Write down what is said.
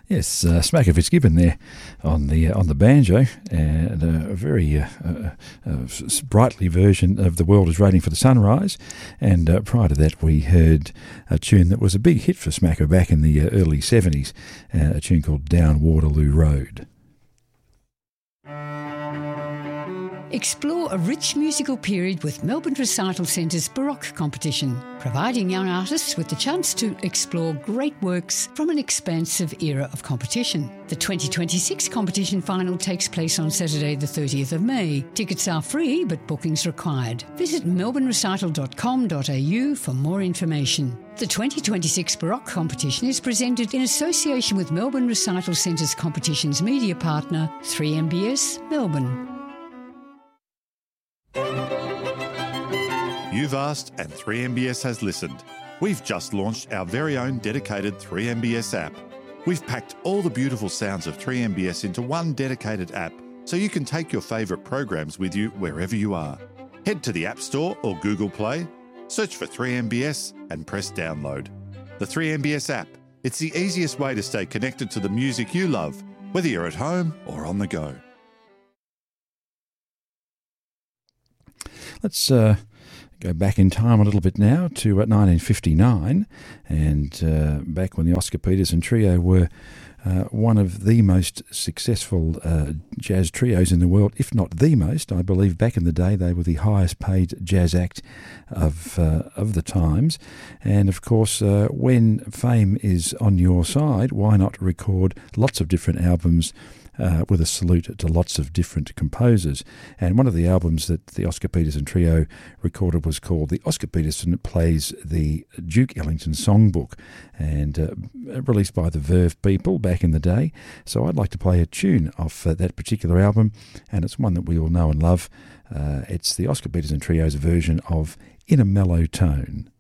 Yes, Smacko Fitzgibbon there on the banjo, and a very sprightly version of The World is Waiting for the Sunrise. And prior to that, we heard a tune that was a big hit for Smacko back in the early 70s, a tune called Down Waterloo Road. Explore a rich musical period with Melbourne Recital Centre's Baroque competition, providing young artists with the chance to explore great works from an expansive era of competition. The 2026 competition final takes place on Saturday the 30th of May. Tickets are free, but bookings required. Visit melbournerecital.com.au for more information. The 2026 Baroque competition is presented in association with Melbourne Recital Centre's competition's media partner, 3MBS Melbourne. You've asked and 3MBS has listened. We've just launched our very own dedicated 3MBS app. We've packed all the beautiful sounds of 3MBS into one dedicated app so you can take your favourite programs with you wherever you are. Head to the App Store or Google Play, search for 3MBS and press download. The 3MBS app. It's the easiest way to stay connected to the music you love, whether you're at home or on the go. Let's go back in time a little bit now to 1959, and back when the Oscar Peterson Trio were one of the most successful jazz trios in the world, if not the most. I believe back in the day they were the highest paid jazz act of the times. And of course, when fame is on your side, why not record lots of different albums with a salute to lots of different composers. And one of the albums that the Oscar Peterson Trio recorded was called The Oscar Peterson Plays the Duke Ellington Songbook, and released by the Verve people back in the day. So I'd like to play a tune off that particular album, and it's one that we all know and love. It's the Oscar Peterson Trio's version of In a Mellow Tone.